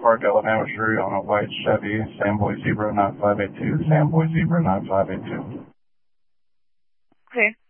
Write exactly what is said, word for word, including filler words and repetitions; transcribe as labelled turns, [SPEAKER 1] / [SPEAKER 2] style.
[SPEAKER 1] Park, Alabama, Missouri on a white Chevy, Samboy Zebra nine five eight two, Samboy Zebra nine five eight two.
[SPEAKER 2] Okay.